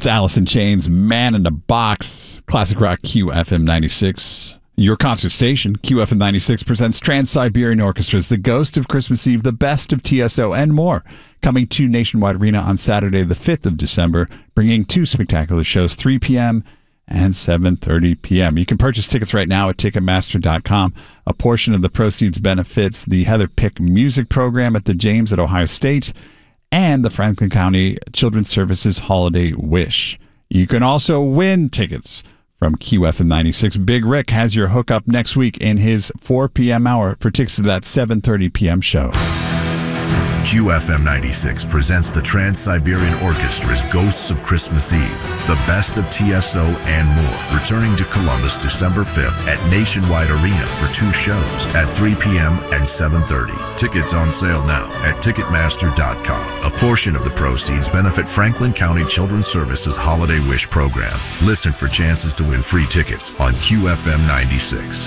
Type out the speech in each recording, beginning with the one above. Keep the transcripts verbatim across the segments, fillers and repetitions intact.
That's Alice in Chains, Man in the Box. Classic Rock Q F M ninety-six. Your concert station, Q F M ninety-six, presents Trans-Siberian Orchestra's The Ghost of Christmas Eve, The Best of T S O, and more. Coming to Nationwide Arena on Saturday, the fifth of December, bringing two spectacular shows, three p.m. and seven thirty p.m. You can purchase tickets right now at Ticketmaster dot com. A portion of the proceeds benefits the Heather Pick Music Program at the James at Ohio State and the Franklin County Children's Services Holiday Wish. You can also win tickets from Q F M ninety-six. Big Rick has your hookup next week in his four p.m. hour for tickets to that seven thirty p.m. show. Q F M ninety-six presents the Trans-Siberian Orchestra's Ghosts of Christmas Eve, The Best of T S O, and more, returning to Columbus December fifth at Nationwide Arena for two shows at three p.m. and seven thirty. Tickets on sale now at Ticketmaster dot com. A portion of the proceeds benefit Franklin County Children's Services Holiday Wish Program. Listen for chances to win free tickets on Q F M ninety-six.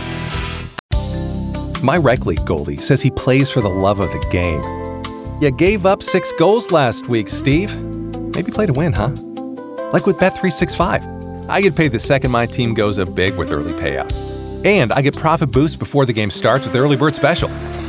My rec league goalie says he plays for the love of the game. You gave up six goals last week, Steve. Maybe play to win, huh? Like with Bet three sixty-five. I get paid the second my team goes up big with early payout. And I get profit boost before the game starts with the early bird special.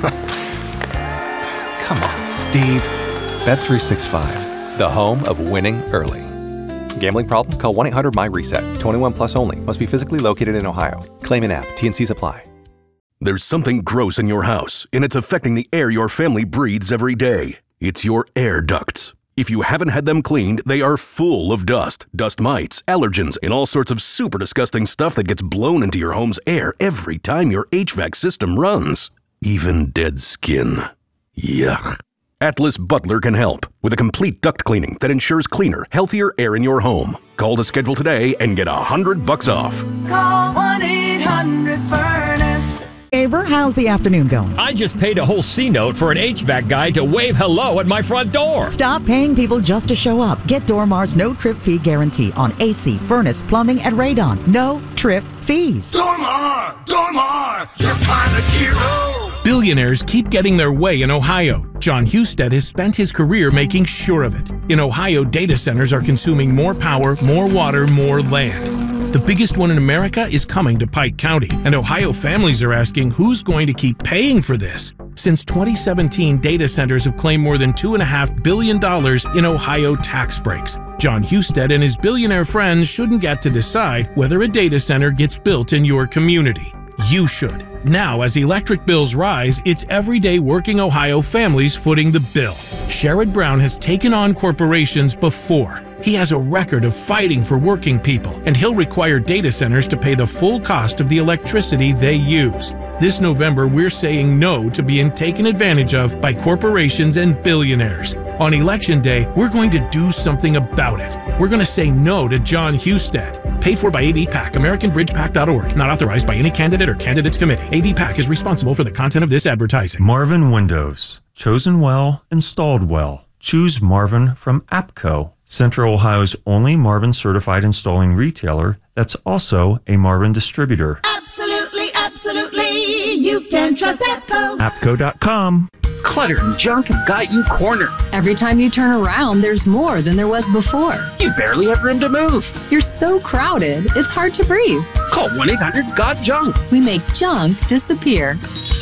Come on, Steve. Bet three sixty-five, the home of winning early. Gambling problem? Call one eight hundred M Y reset. twenty-one plus only. Must be physically located in Ohio. Claim an app. T and Cs apply. There's something gross in your house, and it's affecting the air your family breathes every day. It's your air ducts. If you haven't had them cleaned, they are full of dust, dust mites, allergens, and all sorts of super disgusting stuff that gets blown into your home's air every time your H V A C system runs. Even dead skin. Yuck. Atlas Butler can help with a complete duct cleaning that ensures cleaner, healthier air in your home. Call to schedule today and get a hundred bucks off. Call one eight hundred furnace. Neighbor, how's the afternoon going? I just paid a whole C-note for an H V A C guy to wave hello at my front door. Stop paying people just to show up. Get Dormar's no-trip fee guarantee on A C, furnace, plumbing, and radon. No trip fees. Dormar! Dormar! You're my hero! Billionaires keep getting their way in Ohio. John Husted has spent his career making sure of it. In Ohio, data centers are consuming more power, more water, more land. The biggest one in America is coming to Pike County, and Ohio families are asking who's going to keep paying for this. Since twenty seventeen, data centers have claimed more than two point five billion dollars in Ohio tax breaks. John Husted and his billionaire friends shouldn't get to decide whether a data center gets built in your community. You should. Now, as electric bills rise, it's everyday working Ohio families footing the bill. Sherrod Brown has taken on corporations before. He has a record of fighting for working people, and he'll require data centers to pay the full cost of the electricity they use. This November, we're saying no to being taken advantage of by corporations and billionaires. On Election Day, we're going to do something about it. We're going to say no to John Husted. Paid for by A B PAC, American Bridge Pac dot org. Not authorized by any candidate or candidates committee. A B PAC is responsible for the content of this advertising. Marvin Windows. Chosen well, installed well. Choose Marvin from APCO, Central Ohio's only Marvin certified installing retailer that's also a Marvin distributor. Absolutely, absolutely. You can trust APCO. APCO dot com. Clutter and junk have got you cornered. Every time you turn around, there's more than there was before. You barely have room to move. You're so crowded, it's hard to breathe. Call one eight hundred got junk. We make junk disappear.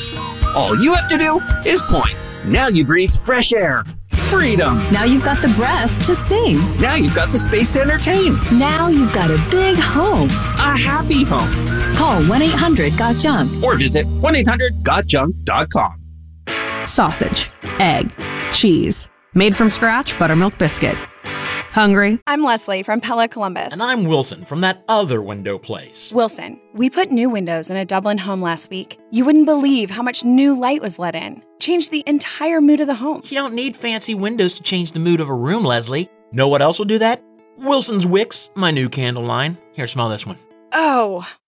All you have to do is point. Now you breathe fresh air. Freedom. Now you've got the breath to sing. Now you've got the space to entertain. Now you've got a big home. A happy home. Call one eight hundred got junk. Or visit one eight hundred got junk dot com. Sausage, egg, cheese. Made from scratch buttermilk biscuit. Hungry? I'm Leslie from Pella Columbus. And I'm Wilson from that other window place. Wilson, we put new windows in a Dublin home last week. You wouldn't believe how much new light was let in. Changed the entire mood of the home. You don't need fancy windows to change the mood of a room, Leslie. Know what else will do that? Wilson's Wicks, my new candle line. Here, smell this one. Oh,